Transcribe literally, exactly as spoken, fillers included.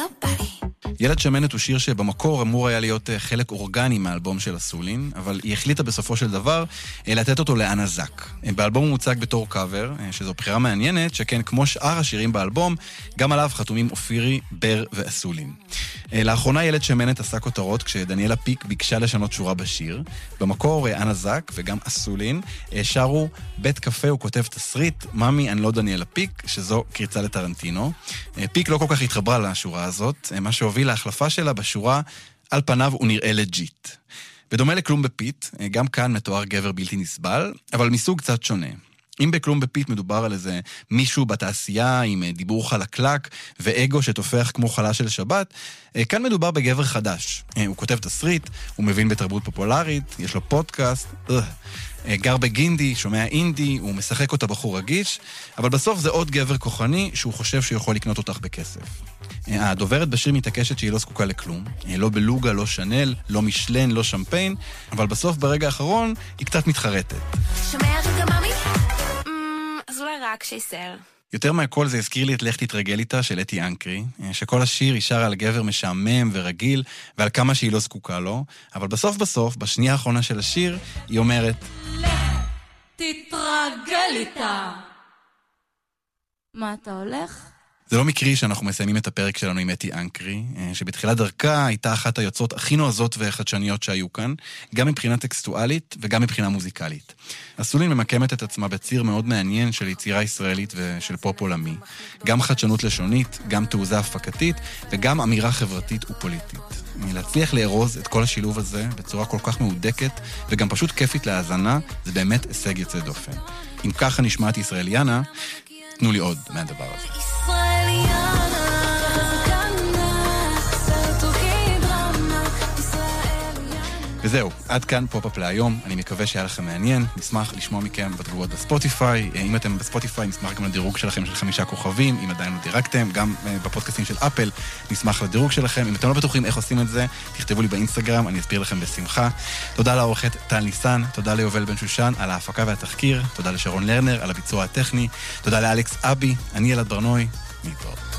ילד שמנת הוא שיר שבמקור אמור היה להיות חלק אורגני מהאלבום של אסולין, אבל היא החליטה בסופו של דבר לתת אותו לאנה זק. באלבום הוא מוצג בתור קאבר, שזו בחירה מעניינת, שכן כמו שאר השירים באלבום, גם עליו חתומים אופירי, בר ואסולין. לאחרונה ילד שמנת עשה כותרות כשדניאלה פיק ביקשה לשנות שורה בשיר. במקור אנה זק וגם אסולין שרו בית קפה הוא כותב תסריט, ממי אני לא דניאלה פיק, שזו קריצה לטרנטינו. פיק לא כל כך התחברה לשורה הזאת, מה שהוביל להחלפה שלה בשורה על פניו הוא נראה לג'יט. בדומה לכלום בפית, גם כאן מתואר גבר בלתי נסבל, אבל מסוג קצת שונה. אם בכלום בפית מדובר על איזה מישהו בתעשייה עם דיבור חלקלק ואגו שתופח כמו חלה של שבת, כאן מדובר בגבר חדש. הוא כותב תסריט, הוא מבין בתרבות פופולרית, יש לו פודקאסט, גר בגינדי, שומע אינדי, הוא משחק אותה בחור רגיש, אבל בסוף זה עוד גבר כוחני שהוא חושב שהוא יכול לקנות אותך בכסף. הדוברת בשיר מתעקשת שהיא לא זקוקה לכלום, לא בלוגה, לא שנל, לא משלן, לא שמפיין, אבל בסוף ברגע האחרון היא קצת מתחרטת. שומע רגע ממי? אז אולי רק שיסר. יותר מהכל זה הזכיר לי את לך תתרגל איתה של אתי אנקרי, שכל השיר היא שרה על גבר משעמם ורגיל ועל כמה שהיא לא זקוקה לו, אבל בסוף בסוף, בשנייה האחרונה של השיר, היא אומרת לך תתרגל איתה. מה אתה הולך? זה לא מקרי שאנחנו מסיימים את הפרק שלנו עם אתי אנקרי, שבתחילת דרכה הייתה אחת היוצרות הכי נועזות וחדשניות שהיו כאן, גם מבחינה טקסטואלית וגם מבחינה מוזיקלית. אסולין ממקמת את עצמה בציר מאוד מעניין של יצירה ישראלית ושל פופ עולמי. גם חדשנות לשונית, גם תעוזה הפקתית וגם אמירה חברתית ופוליטית. להצליח לארוז את כל השילוב הזה בצורה כל כך מהודקת וגם פשוט כיפית להאזנה, זה באמת הישג יוצא דופן. אם ככה נשמעת ישראליאנה, תנו לי עוד מהדבר הזה. וזהו, עד כאן פופ-אפ להיום, אני מקווה שהיה לכם מעניין, נשמח לשמוע מכם בתגובות בספוטיפיי, אם אתם בספוטיפיי נשמח גם לדירוג שלכם של חמישה כוכבים, אם עדיין לא דירקתם, גם בפודקאסטים של אפל נשמח לדירוג שלכם, אם אתם לא בטוחים איך עושים את זה, תכתבו לי באינסטגרם, אני אסביר לכם בשמחה. תודה לעורכת טל ניסן, תודה ליובל בן שושן על ההפקה והתחקיר, תודה לשרון לרנר על הביצוע הטכני, תודה לאלכס אבי, אני ילד ברנוי, נתראות.